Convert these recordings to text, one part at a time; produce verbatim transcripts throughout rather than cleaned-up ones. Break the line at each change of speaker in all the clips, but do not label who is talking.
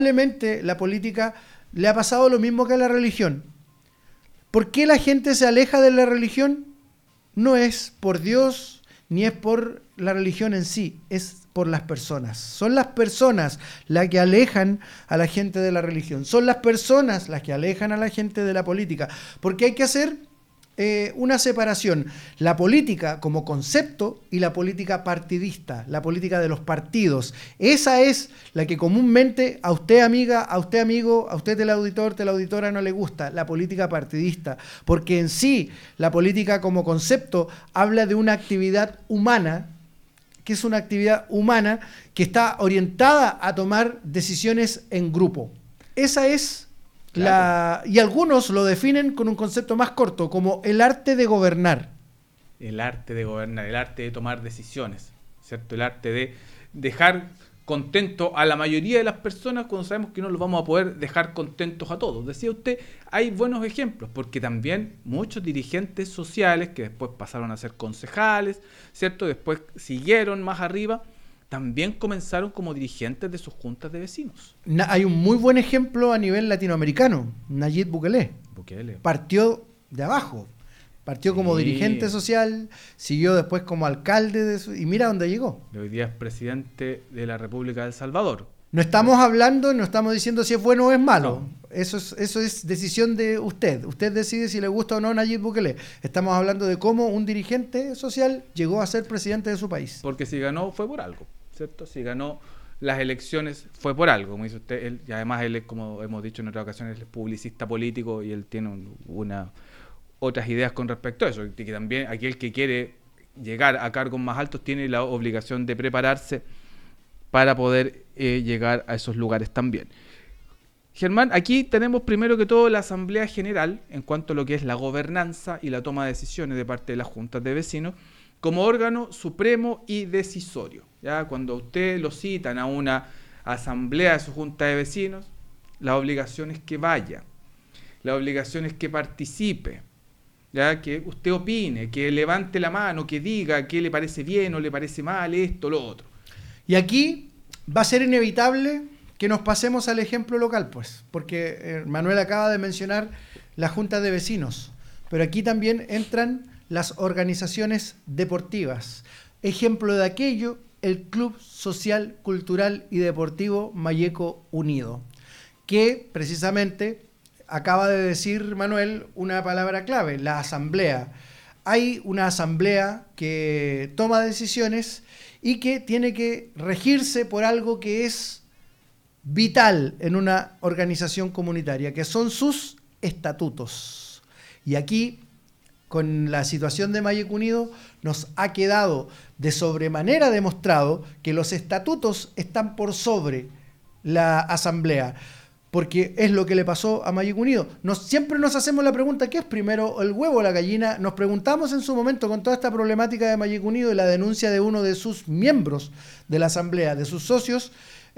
Lamentablemente la política le ha pasado lo mismo que a la religión. ¿Por qué la gente se aleja de la religión? No es por Dios ni es por la religión en sí, es por las personas. Son las personas las que alejan a la gente de la religión. Son las personas las que alejan a la gente de la política. Porque hay que hacer eh, una separación. La política como concepto y la política partidista, la política de los partidos. Esa es la que comúnmente a usted, amiga, a usted, amigo, a usted, teleauditor, teleauditora, no le gusta, la política partidista. Porque en sí, la política como concepto habla de una actividad humana, que es una actividad humana que está orientada a tomar decisiones en grupo. Esa es la... Y algunos lo definen con un concepto más corto, como el arte de gobernar.
El arte de gobernar, el arte de tomar decisiones, ¿cierto? El arte de dejar contento a la mayoría de las personas cuando sabemos que no los vamos a poder dejar contentos a todos. Decía usted, hay buenos ejemplos, porque también muchos dirigentes sociales que después pasaron a ser concejales, ¿cierto? Después siguieron más arriba, también comenzaron como dirigentes de sus juntas de vecinos.
Na- hay un muy buen ejemplo a nivel latinoamericano, Nayib Bukele.
Bukele.
Partió de abajo, partió como
Sí.
dirigente social, siguió después como alcalde de su, y mira dónde llegó.
Y hoy día es presidente de la República de El Salvador.
No estamos hablando, no estamos diciendo si es bueno o es malo.
No.
Eso es, eso es decisión de usted. Usted decide si le gusta o no Nayib Bukele. Estamos hablando de cómo un dirigente social llegó a ser presidente de su país.
Porque si ganó fue por algo, ¿cierto? Si ganó las elecciones fue por algo, como dice usted, él, y además él es, como hemos dicho en otras ocasiones, él es publicista político y él tiene un- una, otras ideas con respecto a eso, y que también aquel que quiere llegar a cargos más altos tiene la obligación de prepararse para poder eh, llegar a esos lugares también. Germán, aquí tenemos primero que todo la Asamblea General en cuanto a lo que es la gobernanza y la toma de decisiones de parte de las juntas de vecinos como órgano supremo y decisorio. ¿Ya? Cuando a usted lo citan a una asamblea de su junta de vecinos, la obligación es que vaya, la obligación es que participe, ¿ya? Que usted opine, que levante la mano, que diga qué le parece bien o le parece mal, esto, lo otro.
Y aquí va a ser inevitable que nos pasemos al ejemplo local, pues, porque eh, Manuel acaba de mencionar la junta de vecinos, pero aquí también entran las organizaciones deportivas. Ejemplo de aquello, el Club Social, Cultural y Deportivo Mayeco Unido, que precisamente acaba de decir Manuel una palabra clave, la asamblea. Hay una asamblea que toma decisiones y que tiene que regirse por algo que es vital en una organización comunitaria, que son sus estatutos. Y aquí, con la situación de Mayeco Unido, nos ha quedado de sobremanera demostrado que los estatutos están por sobre la asamblea, porque es lo que le pasó a Mayeco Unido. Nos, siempre nos hacemos la pregunta, ¿qué es primero, el huevo o la gallina? Nos preguntamos en su momento con toda esta problemática de Mayeco Unido y la denuncia de uno de sus miembros de la asamblea, de sus socios,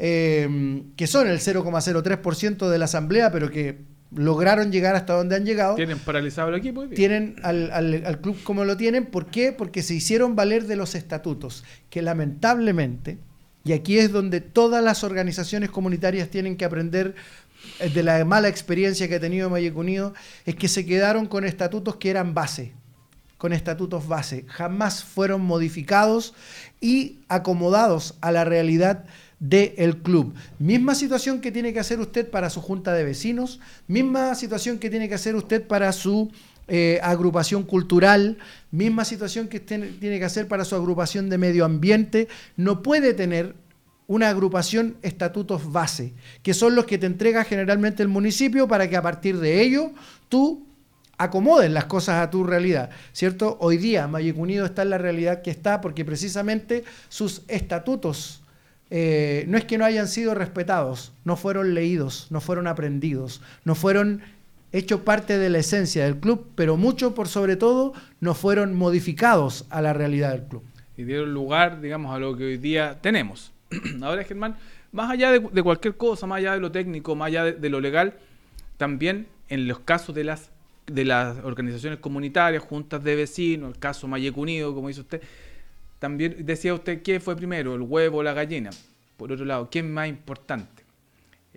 eh, que son el cero coma cero tres por ciento de la asamblea, pero que lograron llegar hasta donde han llegado.
¿Tienen paralizado el equipo?
Tienen al, al, al club como lo tienen. ¿Por qué? Porque se hicieron valer de los estatutos, que lamentablemente, y aquí es donde todas las organizaciones comunitarias tienen que aprender de la mala experiencia que ha tenido Mayeco Unido, es que se quedaron con estatutos que eran base, con estatutos base, jamás fueron modificados y acomodados a la realidad del club. Misma situación que tiene que hacer usted para su junta de vecinos, misma situación que tiene que hacer usted para su eh, agrupación cultural, misma situación que tiene, tiene que hacer para su agrupación de medio ambiente. No puede tener una agrupación estatutos base, que son los que te entrega generalmente el municipio para que a partir de ello tú acomodes las cosas a tu realidad, ¿cierto? Hoy día Mayeco Unido está en la realidad que está porque precisamente sus estatutos Eh, no es que no hayan sido respetados, no fueron leídos, no fueron aprendidos, no fueron hechos parte de la esencia del club, pero mucho por sobre todo no fueron modificados a la realidad del club.
Y dieron lugar, digamos, a lo que hoy día tenemos. Ahora, Germán, más allá de, de cualquier cosa, más allá de lo técnico, más allá de, de lo legal, también en los casos de las, de las organizaciones comunitarias, juntas de vecinos, el caso Mayeco Unido, como dice usted, también decía usted, ¿qué fue primero, el huevo o la gallina? Por otro lado, ¿qué es más importante?